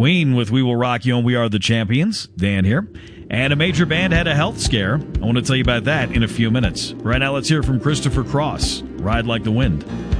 Queen with We Will Rock You and We Are the Champions. Dan here. And a major band had a health scare. I want to tell you about that in a few minutes. Right now, let's hear from Christopher Cross. Ride Like the Wind.